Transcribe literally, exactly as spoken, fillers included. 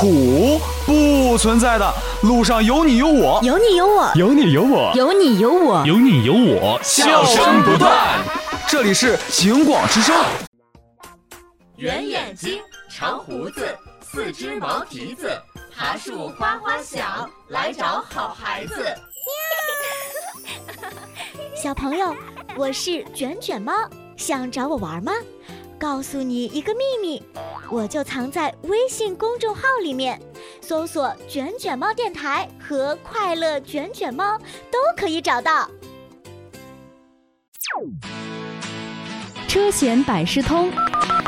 苦不存在的，路上有你有我， 有你有我， 有你有我， 有你有我， 有你有我， 笑声不断。这里是警广之声。 圆眼睛，长胡子，四只毛蹄子，爬树花花小，来找好孩子。 小朋友，我是卷卷猫，想找我玩吗？告诉你一个秘密，我就藏在微信公众号里面，搜索卷卷猫电台和快乐卷卷猫都可以找到。 车险百事通。